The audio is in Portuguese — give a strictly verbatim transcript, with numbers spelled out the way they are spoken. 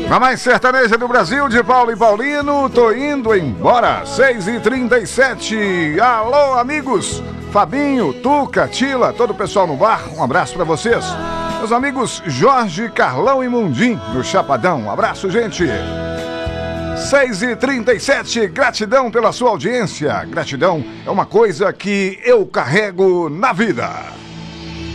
Na mais sertaneja do Brasil, de Paulo e Paulino, tô indo embora. seis e trinta e sete. Alô, amigos. Fabinho, Tuca, Tila, todo o pessoal no bar, um abraço pra vocês. Meus amigos Jorge, Carlão e Mundim, no Chapadão. Um abraço, gente. seis e trinta e sete, gratidão pela sua audiência. Gratidão é uma coisa que eu carrego na vida.